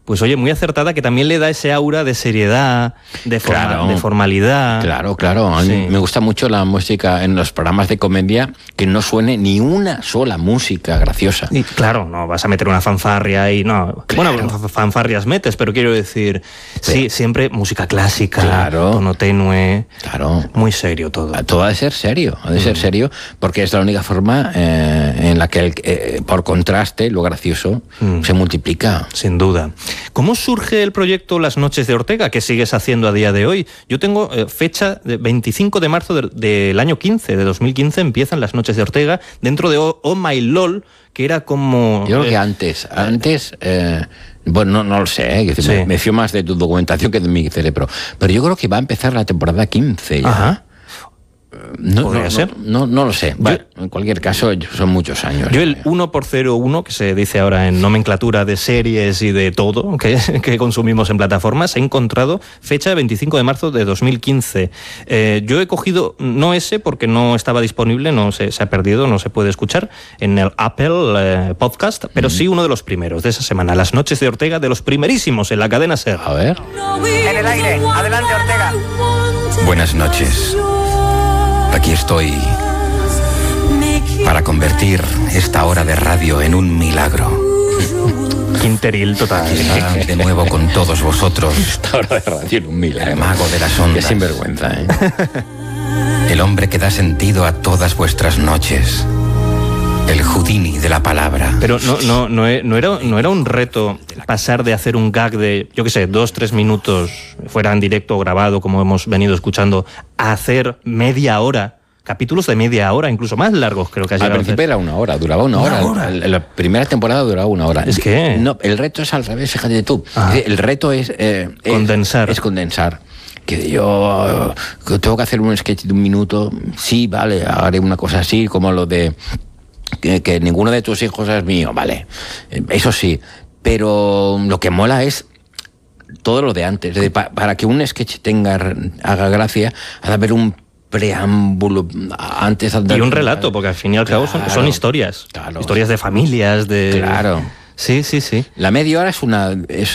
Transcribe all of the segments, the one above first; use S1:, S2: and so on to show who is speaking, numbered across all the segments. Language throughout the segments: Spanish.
S1: pues oye, muy acertada, que también le da ese aura de seriedad, de formalidad.
S2: Claro. A mí me gusta mucho la música en los programas de comedia, que no suene ni una sola música graciosa.
S1: Y claro, no vas a meter una fanfarria y no. Claro. Bueno, fanfarrias metes, pero quiero decir, sí, siempre música clásica, tono tenue, muy serio todo.
S2: Todo ha de ser serio, porque es la única forma en la que, por contraste, lo gracioso se multiplica.
S1: Sin duda. ¿Cómo surge el proyecto Las Noches de Ortega, que sigues haciendo a día de hoy? Yo tengo fecha de 25 de marzo del año 15, de 2015, empiezan Las Noches de Ortega, dentro de Oh My LOL, que era como...
S2: Yo creo que antes, bueno, no lo sé, me fío más de tu documentación que de mi cerebro, pero yo creo que va a empezar la temporada 15 ya.
S1: Ajá.
S2: ¿Podría ser? No lo sé. Vale. En cualquier caso, son muchos años.
S1: Yo el 1x01, que se dice ahora en nomenclatura de series y de todo que consumimos en plataformas, he encontrado fecha de 25 de marzo de 2015. Yo he cogido, no ese, porque no estaba disponible, se ha perdido, no se puede escuchar en el Apple Podcast, pero sí uno de los primeros de esa semana, Las Noches de Ortega, de los primerísimos en la cadena SER.
S2: A ver.
S3: En el aire, adelante Ortega.
S4: Buenas noches. Aquí estoy para convertir esta hora de radio en un milagro.
S1: Interil total.
S4: De nuevo con todos vosotros.
S2: Esta hora de radio en un milagro.
S4: El mago de las ondas.
S2: Qué sinvergüenza, ¿eh?
S4: El hombre que da sentido a todas vuestras noches. El Houdini de la palabra.
S1: Pero no era un reto pasar de hacer un gag de, yo qué sé, 2-3 minutos, fuera en directo o grabado, como hemos venido escuchando, a hacer media hora, capítulos de media hora, incluso más largos, creo que ha llegado.
S2: Al principio era una hora, duraba una hora. La primera temporada duraba una hora.
S1: Es que...
S2: No, el reto es al revés, fíjate tú. El reto es...
S1: condensar.
S2: Es condensar. Que yo tengo que hacer un sketch de 1 minuto, sí, vale, haré una cosa así, como lo de... Que ninguno de tus hijos es mío, vale, eso sí, pero lo que mola es todo lo de antes. Para que un sketch haga gracia, ha de haber un preámbulo antes
S1: y un relato, porque al fin y al cabo son historias, historias de familias, de...
S2: Claro.
S1: Sí.
S2: La media hora es una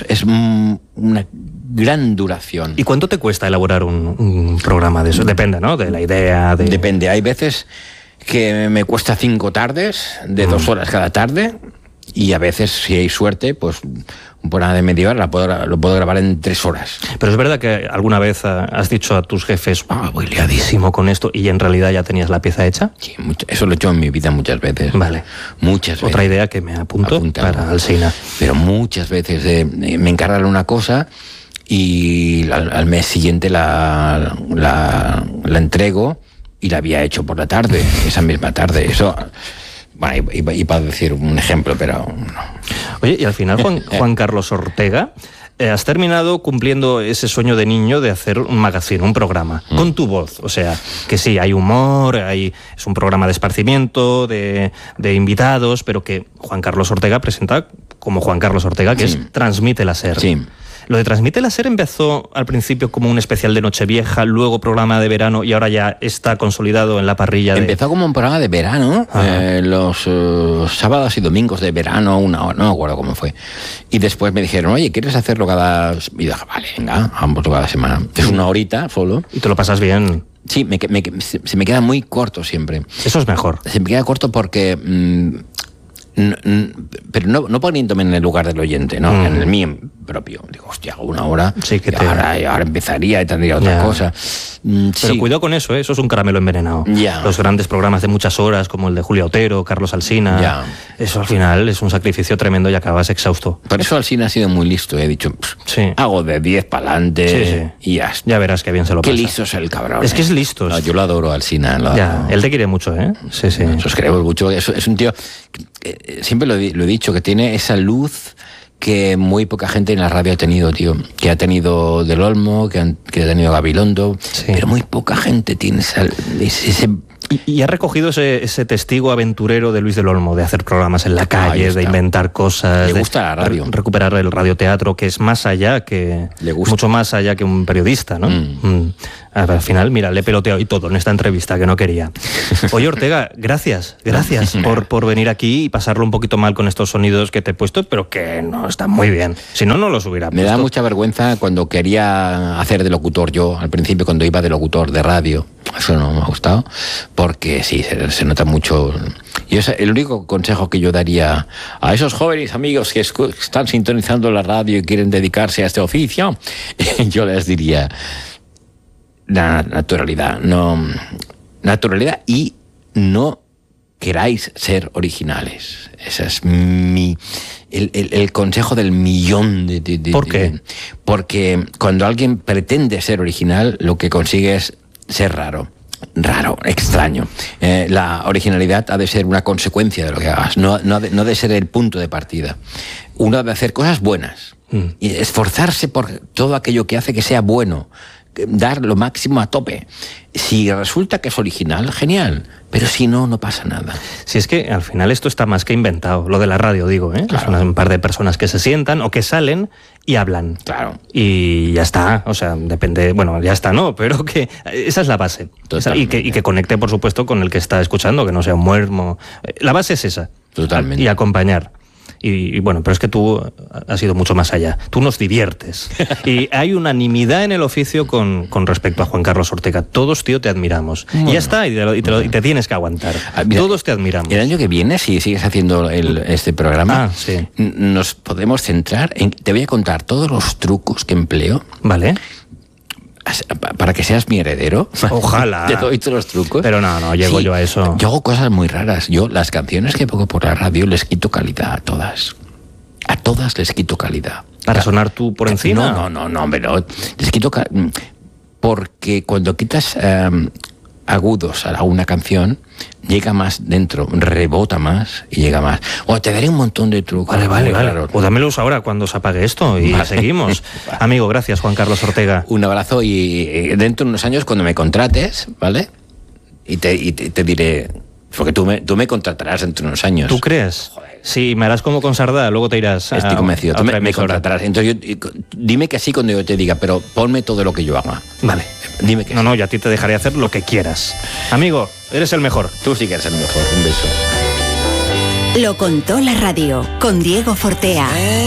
S2: gran duración.
S1: ¿Y cuánto te cuesta elaborar un programa de eso? Depende, ¿no? De la idea.
S2: Depende, hay veces que me cuesta 5 tardes, de 2 horas cada tarde, y a veces, si hay suerte, pues un programa de media hora lo puedo grabar en 3 horas.
S1: Pero es verdad que alguna vez has dicho a tus jefes, voy liadísimo con esto, y en realidad ya tenías la pieza hecha.
S2: Sí, eso lo he hecho en mi vida muchas veces.
S1: Vale.
S2: Muchas veces.
S1: Otra idea que me apunto para Alsina.
S2: Pero muchas veces me encargan una cosa y al mes siguiente la entrego, y la había hecho por la tarde, esa misma tarde. Eso, bueno, y para decir un ejemplo, pero no.
S1: Oye, y al final, Juan Carlos Ortega, has terminado cumpliendo ese sueño de niño de hacer un magazine, un programa, con tu voz. O sea, que sí, hay humor, es un programa de esparcimiento, de invitados, pero que Juan Carlos Ortega presenta como Juan Carlos Ortega, que es Transmite la SER.
S2: Sí.
S1: Lo de Transmite la SER empezó al principio como un especial de Nochevieja, luego programa de verano, y ahora ya está consolidado en la parrilla.
S2: Empezó como un programa de verano, los sábados y domingos de verano, 1 hora, no me acuerdo cómo fue. Y después me dijeron, oye, ¿quieres hacerlo cada...? Y dije, vale, venga, vamos cada semana. Es 1 horita solo.
S1: ¿Y te lo pasas bien?
S2: Sí, se me queda muy corto siempre.
S1: Eso es mejor.
S2: Se me queda corto porque... pero no poniéndome en el lugar del oyente, ¿no? En el mío propio. Digo, hostia, 1 hora,
S1: sí, que
S2: ahora empezaría y tendría otra cosa.
S1: Pero cuidado con eso, ¿eh? Eso es un caramelo envenenado. Los grandes programas de muchas horas, como el de Julia Otero, Carlos Alsina, eso al final es un sacrificio tremendo y acabas exhausto.
S2: Por eso Alsina ha sido muy listo, he dicho, hago de 10 para adelante y ya está.
S1: Ya verás qué bien se lo pasa.
S2: Qué listo es el cabrón.
S1: Es que es listo.
S2: No, yo lo adoro, Alsina.
S1: Él te quiere mucho, ¿eh? Sí.
S2: Nosotros queremos mucho. Es un tío, siempre lo he dicho, que tiene esa luz que muy poca gente en la radio ha tenido, tío. Que ha tenido Del Olmo, que ha tenido Gabilondo, pero muy poca gente tiene ese
S1: Y ha recogido ese testigo aventurero de Luis del Olmo, de hacer programas en la calle, de inventar cosas.
S2: Le gusta la radio.
S1: Recuperar el radioteatro, que es más allá que... mucho más allá que un periodista, ¿no? Al final, mira, le he peloteado y todo en esta entrevista que no quería. Oye, Ortega, gracias por venir aquí y pasarlo un poquito mal con estos sonidos que te he puesto, pero que no están muy bien. Si no, no los hubiera puesto.
S2: Me da mucha vergüenza cuando quería hacer de locutor yo, al principio cuando iba de locutor de radio. Eso no me ha gustado, porque sí, se nota mucho. Y el único consejo que yo daría a esos jóvenes amigos que están sintonizando la radio y quieren dedicarse a este oficio, yo les diría... naturalidad y no queráis ser originales. Ese es el consejo del millón de
S1: ¿Por qué?
S2: Porque cuando alguien pretende ser original, lo que consigue es ser raro, extraño. La originalidad ha de ser una consecuencia de lo que hagas, no de ser el punto de partida. Uno debe hacer cosas buenas y esforzarse por todo aquello que hace que sea bueno, dar lo máximo a tope. Si resulta que es original, genial, pero si no, no pasa nada.
S1: Si es que al final esto está más que inventado, lo de la radio, digo, ¿eh?
S2: Claro.
S1: Son un par de personas que se sientan o que salen y hablan.
S2: Claro.
S1: Y ya está, o sea, depende, bueno, ya está, no, pero que esa es la base. Y que conecte, por supuesto, con el que está escuchando, que no sea un muermo. La base es esa.
S2: Totalmente.
S1: Y acompañar. Y bueno, pero es que tú has ido mucho más allá. Tú nos diviertes. Y hay unanimidad en el oficio con respecto a Juan Carlos Ortega. Todos, tío, te admiramos. Bueno, y ya está, y te tienes que aguantar.
S2: Mira,
S1: todos te admiramos.
S2: El año que viene, si sigues haciendo este programa,
S1: sí,
S2: nos podemos centrar en... Te voy a contar todos los trucos que empleo.
S1: Vale.
S2: Para que seas mi heredero.
S1: Ojalá.
S2: Te doy todos los trucos.
S1: Pero no llego yo a eso.
S2: Yo hago cosas muy raras. Yo las canciones que pongo por la radio les quito calidad a todas. A todas les quito calidad.
S1: ¿Para sonar tú por encima?
S2: No, hombre, no. Les quito porque cuando quitas agudos a una canción, llega más dentro, rebota más y llega más. O te daré un montón de trucos.
S1: Vale. Pues dámelos ahora cuando se apague esto y seguimos. Amigo, gracias, Juan Carlos Ortega.
S2: Un abrazo y dentro de unos años cuando me contrates, ¿vale? Y te diré... Porque tú me contratarás dentro de unos años.
S1: ¿Tú crees?
S2: Joder.
S1: Sí, me harás como con Sardá, luego te irás a...
S2: Estoy convencido. Tú me contratarás. Entonces dime que sí cuando yo te diga, pero ponme todo lo que yo haga.
S1: Vale.
S2: Dime que sí.
S1: No, yo a ti te dejaré hacer lo que quieras. Amigo, eres el mejor.
S2: Tú sí que eres el mejor. Un beso.
S5: Lo contó la radio con Diego Fortea.